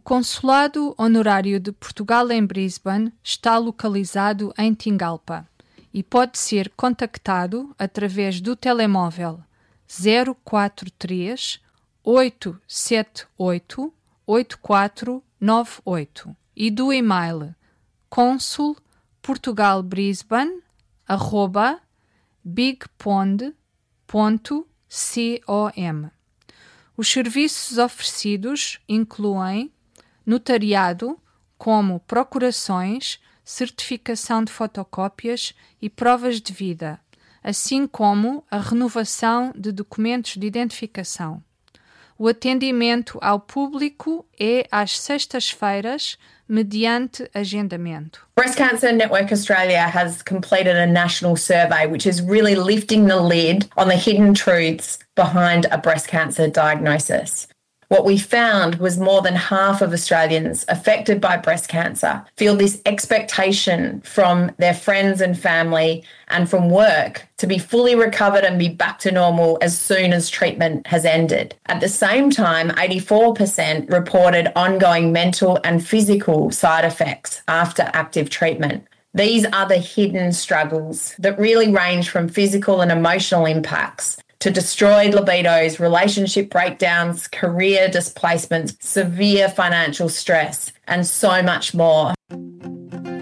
Consulado Honorário de Portugal em Brisbane está localizado em Tingalpa e pode ser contactado através do telemóvel 043 878 8498 e do e-mail consul.portugalbrisbane@bigpond.com. Os serviços oferecidos incluem notariado, como procurações, certificação de fotocópias e provas de vida, assim como a renovação de documentos de identificação. O atendimento ao público é às sextas-feiras, mediante agendamento. Breast Cancer Network Australia has completed a national survey which is really lifting the lid on the hidden truths behind a breast cancer diagnosis. What we found was more than half of Australians affected by breast cancer feel this expectation from their friends and family and from work to be fully recovered and be back to normal as soon as treatment has ended. At the same time, 84% reported ongoing mental and physical side effects after active treatment. These are the hidden struggles that really range from physical and emotional impacts to destroyed libidos, relationship breakdowns, career displacements, severe financial stress, and so much more.